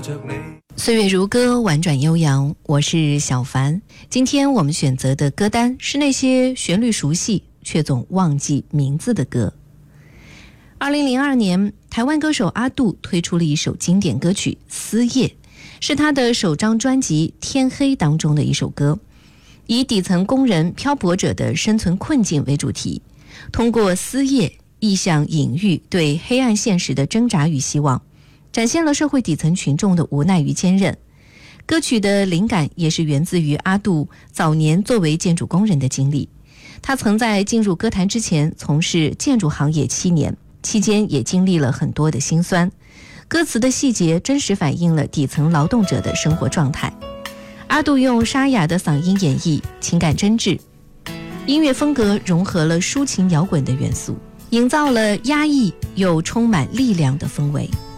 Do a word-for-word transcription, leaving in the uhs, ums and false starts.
着你。 岁月如歌，婉转悠扬，我是小凡。今天我们选择的歌单是那些旋律熟悉却总忘记名字的歌。二零零二年，台湾歌手阿杜推出了一首经典歌曲《思夜》，是他的首张专辑《天黑》当中的一首歌，以底层工人漂泊者的生存困境为主题，通过思夜意象隐喻对黑暗现实的挣扎与希望，展现了社会底层群众的无奈与坚韧。歌曲的灵感也是源自于阿杜早年作为建筑工人的经历。他曾在进入歌坛之前从事建筑行业七年，期间也经历了很多的辛酸。歌词的细节真实反映了底层劳动者的生活状态。阿杜用沙哑的嗓音演绎，情感真挚，音乐风格融合了抒情摇滚的元素，营造了压抑又充满力量的氛围。